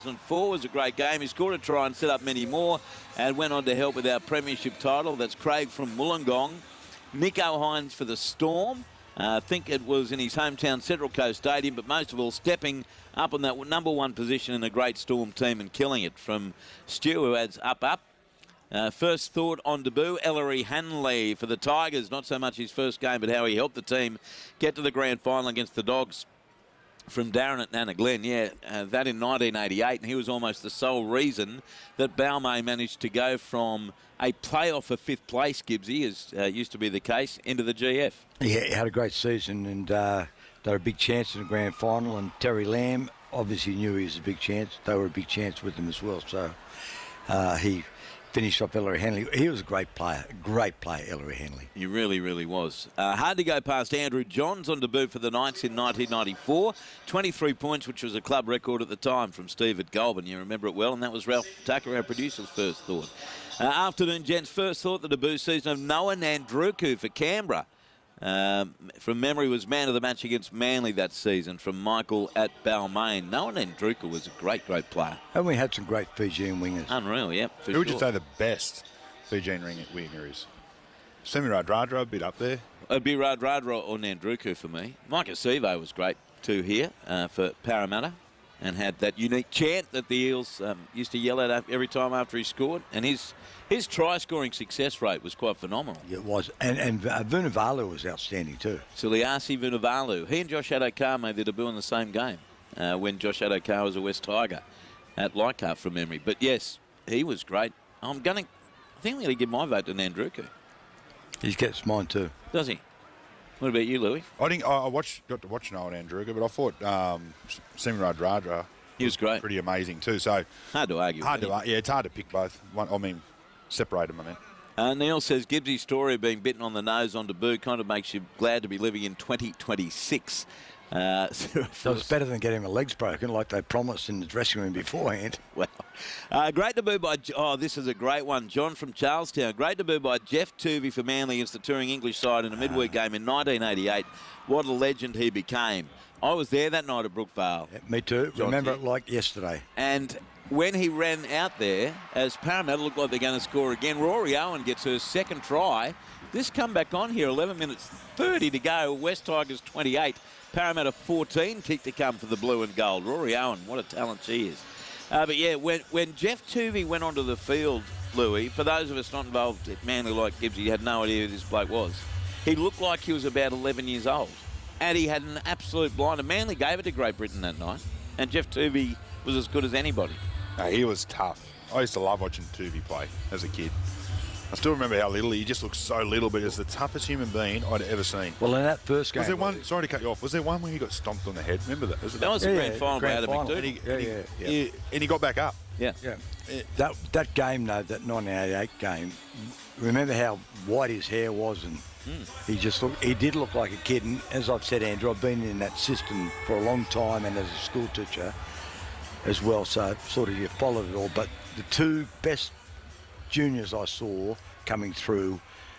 2004 was a great game. He scored a try and set up many more and went on to help with our premiership title. That's Craig from Wollongong. Nico Hines for the Storm. I think it was in his hometown Central Coast Stadium, but most of all stepping up on that number one position in a great Storm team and killing it. From Stu, who adds up. First thought on debut, Ellery Hanley for the Tigers. Not so much his first game, but how he helped the team get to the grand final against the Dogs. From Darren at Nana Glen, that in 1988, and he was almost the sole reason that Balmain managed to go from a playoff for fifth place, Gibbsy, as used to be the case, into the GF. Yeah, he had a great season, and they were a big chance in the grand final, and Terry Lamb obviously knew he was a big chance. They were a big chance with him as well, so he finished off Ellery Hanley. He was a great player, Ellery Hanley. He really, really was. Hard to go past Andrew Johns on debut for the Knights in 1994. 23 points, which was a club record at the time from Steve at Goulburn. You remember it well, and that was Ralph Tucker, our producer's first thought. Afternoon, gents, first thought, the debut season of Noah Nandruku for Canberra. From memory, was man of the match against Manly that season from Michael at Balmain. Noah Nandruku was a great, great player. And we had some great Fijian wingers. Unreal, yep. Who would you say the best Fijian winger is? Semi Radradra, a bit up there. It'd be Radradra or Nandruku for me. Mike Acevo was great too here for Parramatta, and had that unique chant that the Eels used to yell at every time after he scored. And his try-scoring success rate was quite phenomenal. Yeah, it was. And Vunivalu was outstanding too. Suliasi Vunivalu. He and Josh Adokar made their debut in the same game when Josh Adokar was a West Tiger at Leichhardt from memory. But yes, he was great. I think I'm going to give my vote to Nandruku. He gets mine too. Does he? What about you, Louis? I think I got to watch Noel Nandruku, but I thought Semi Radradra. He was great. Pretty amazing too. So hard to argue. It's hard to pick both. Separate them, I mean. Neil says Gibbsy's story of being bitten on the nose on debut kind of makes you glad to be living in 2026. So it's better than getting my legs broken like they promised in the dressing room beforehand. Well, great debut by... Oh, this is a great one. John from Charlestown. Great debut by Jeff Tuvey for Manly against the touring English side in a midweek game in 1988. What a legend he became. I was there that night at Brookvale. Yeah, me too. John, remember it like yesterday. And when he ran out there, as Parramatta looked like they're going to score again, Rory Owen gets her second try. This comeback on here, 11 minutes 30 to go. West Tigers 28, Parramatta 14 kick to come for the blue and gold. Rory Owen, what a talent she is. But yeah, when Jeff Tuvey went onto the field, Louis, for those of us not involved at Manly like Gibbsy, had no idea who this bloke was. He looked like he was about 11 years old. And he had an absolute blinder. Manly gave it to Great Britain that night. And Jeff Tuvey was as good as anybody. No, he was tough. I used to love watching Tuvey play as a kid. I still remember how little he just looked so little, but he was the toughest human being I'd ever seen. Well, in that first game, was there one? Sorry to cut you off. Was there one where he got stomped on the head? Remember that? That was the grand final grand out of final. McDougall. And he got back up. Yeah. That game, though, that 1988 game. Remember how white his hair was, and he did look like a kid. And as I've said, Andrew, I've been in that system for a long time, and as a school teacher as well. So sort of you followed it all. But the two best juniors I saw coming through,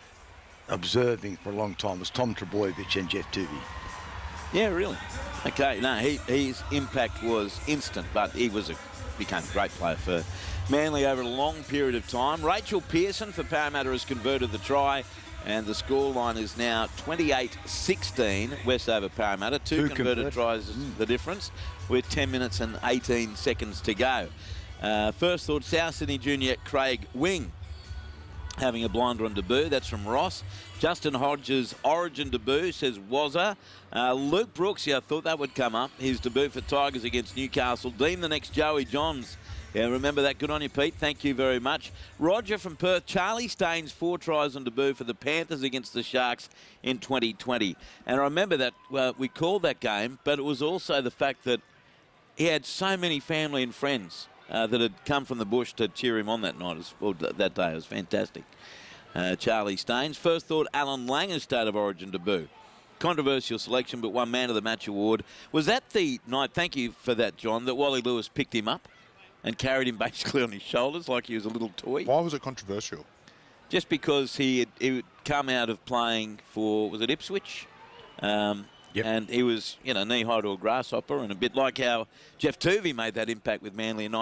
observing for a long time, was Tom Trebojevic and Jeff Tuvey. Yeah, really. Okay, no, his impact was instant, but he became a great player for Manly over a long period of time. Rachel Pearson for Parramatta has converted the try, and the scoreline is now 28-16, West over Parramatta. Two converted tries is the difference, with 10 minutes and 18 seconds to go. First thought, South Sydney junior Craig Wing having a blinder on debut. That's from Ross. Justin Hodges' origin debut, says Wazza. Luke Brooks, I thought that would come up. His debut for Tigers against Newcastle. Deem the next Joey Johns. Yeah, remember that. Good on you, Pete. Thank you very much. Roger from Perth. Charlie Staines, 4 tries on debut for the Panthers against the Sharks in 2020. And I remember that we called that game, but it was also the fact that he had so many family and friends that had come from the bush to cheer him on that night, that day. It was fantastic. Charlie Staines. First thought, Alan Langer's State of Origin debut. Controversial selection, but won Man of the Match award. Was that the night, thank you for that, John, that Wally Lewis picked him up and carried him basically on his shoulders like he was a little toy? Why was it controversial? Just because he had come out of playing for, was it Ipswich? Yep. And he was, knee high to a grasshopper, and a bit like how Jeff Tuvey made that impact with Manly in